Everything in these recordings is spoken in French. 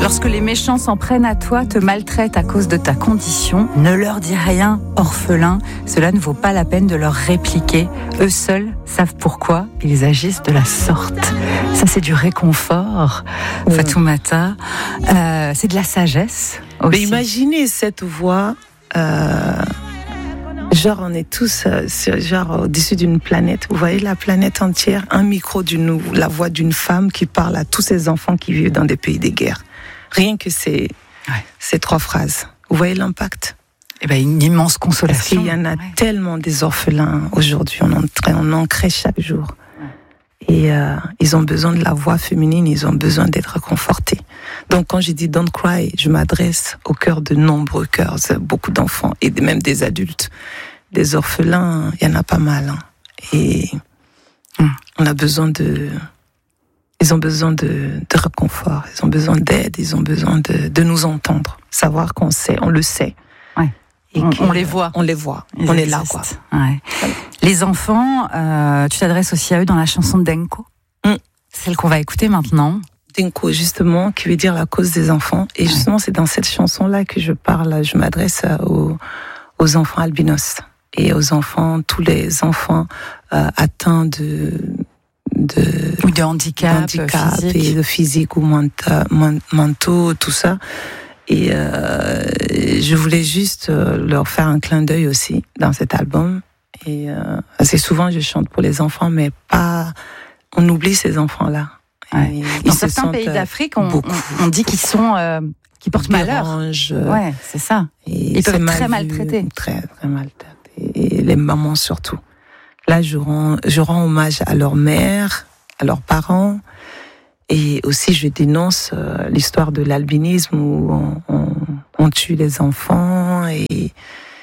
Lorsque les méchants s'en prennent à toi, te maltraitent à cause de ta condition, ne leur dis rien, orphelin, cela ne vaut pas la peine de leur répliquer. Eux seuls savent pourquoi ils agissent de la sorte. Ça, c'est du réconfort, Fatoumata. C'est de la sagesse aussi. Mais imaginez cette voix, genre on est tous genre au-dessus d'une planète. Vous voyez la planète entière, un micro la voix d'une femme qui parle à tous ces enfants qui vivent dans des pays de guerre. Rien que ces 3 phrases. Vous voyez l'impact? Eh ben, une immense consolation. Parce qu'il y en a tellement des orphelins aujourd'hui, on en crée chaque jour. Et ils ont besoin de la voix féminine, ils ont besoin d'être confortés. Donc quand je dis don't cry, je m'adresse au cœur de nombreux cœurs, beaucoup d'enfants et même des adultes. Des orphelins, il y en a pas mal. Hein. Et on a besoin ils ont besoin de réconfort, ils ont besoin d'aide, ils ont besoin de nous entendre, savoir qu'on sait, on le sait. Ouais. Et on les voit. On les voit, on est là, quoi. Ouais. Les enfants, tu t'adresses aussi à eux dans la chanson de Denko, celle qu'on va écouter maintenant. Denko, justement, qui veut dire la cause des enfants. Et justement, c'est dans cette chanson-là que je parle, je m'adresse aux enfants albinos et aux enfants, tous les enfants atteints de handicap et de physique ou mentaux, tout ça. Et je voulais juste leur faire un clin d'œil aussi dans cet album. Et assez souvent, je chante pour les enfants, mais pas. On oublie ces enfants-là. Ouais. Dans certains pays d'Afrique, on dit qu'ils sont qui portent malheur. Ouais, c'est ça. Et ils peuvent être très maltraités. Très, très maltraités. Et les mamans surtout. Là, je rends hommage à leur mère, à leurs parents. Et aussi, je dénonce l'histoire de l'albinisme où on tue les enfants. Et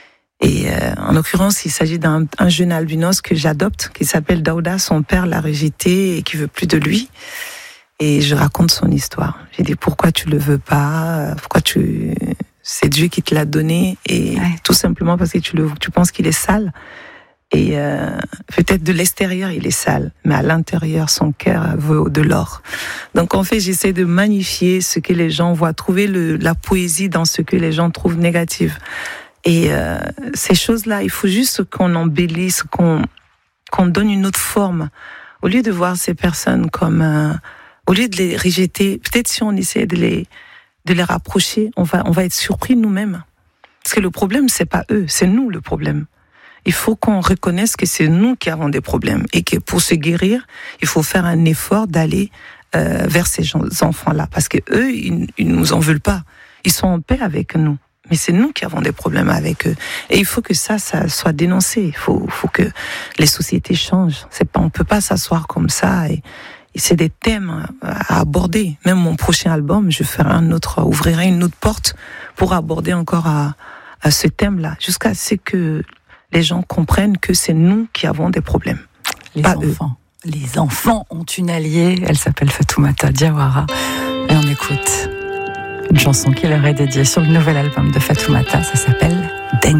en l'occurrence, il s'agit d'un jeune albinos que j'adopte, qui s'appelle Daouda. Son père l'a rejeté et qui veut plus de lui. Et je raconte son histoire. J'ai dit, pourquoi tu le veux pas? C'est Dieu qui te l'a donné. Et tout simplement parce que tu penses qu'il est sale. Et peut-être de l'extérieur, il est sale, mais à l'intérieur, son cœur veut de l'or. Donc en fait, j'essaie de magnifier ce que les gens voient, trouver la poésie dans ce que les gens trouvent négatif. Et ces choses-là, il faut juste qu'on embellisse, qu'on donne une autre forme. Au lieu de voir ces personnes comme... au lieu de les rejeter, peut-être si on essaie de les rapprocher, on va être surpris nous-mêmes. Parce que le problème, c'est pas eux, c'est nous le problème. Il faut qu'on reconnaisse que c'est nous qui avons des problèmes et que pour se guérir, il faut faire un effort d'aller vers ces enfants-là. Parce que eux, ils nous en veulent pas. Ils sont en paix avec nous. Mais c'est nous qui avons des problèmes avec eux. Et il faut que ça soit dénoncé. Il faut que les sociétés changent. On peut pas s'asseoir comme ça. Et c'est des thèmes à aborder. Même mon prochain album, ouvrirai une autre porte pour aborder encore à ce thème-là. Jusqu'à ce que les gens comprennent que c'est nous qui avons des problèmes. Les enfants ont une alliée, elle s'appelle Fatoumata Diawara. Et on écoute une chanson qui leur est dédiée sur le nouvel album de Fatoumata, ça s'appelle Denko.